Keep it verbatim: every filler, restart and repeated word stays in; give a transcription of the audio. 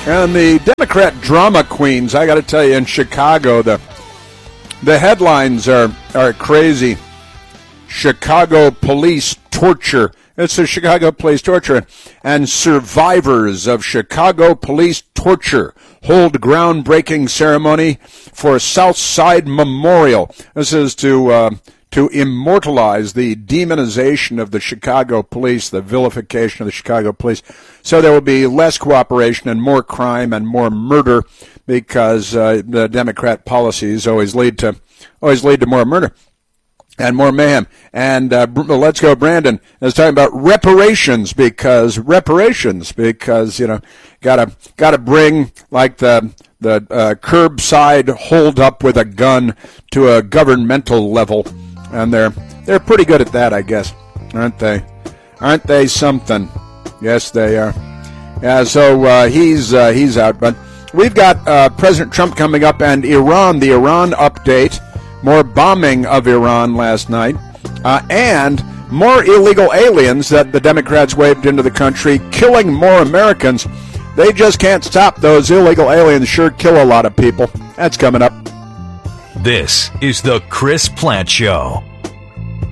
And the Democrat drama queens, I got to tell you, in Chicago, the the headlines are, are crazy. Chicago police torture. It's the Chicago police torture. And survivors of Chicago police torture hold groundbreaking ceremony for South Side Memorial. This is to uh, to immortalize the demonization of the Chicago police, the vilification of the Chicago police. So there will be less cooperation and more crime and more murder because uh, the Democrat policies always lead to always lead to more murder and more mayhem. And uh, Let's Go Brandon is talking about reparations because reparations because you know gotta gotta bring like the the uh, curbside hold up with a gun to a governmental level, and they're they're pretty good at that, I guess, aren't they? Aren't they something? Yes, they are. Yeah. So uh, he's uh, he's out, but we've got uh, President Trump coming up and Iran, the Iran update. More bombing of Iran last night, uh, and more illegal aliens that the Democrats waved into the country, killing more Americans. They just can't stop. Those illegal aliens sure kill a lot of people. That's coming up. This is the Chris Plante Show.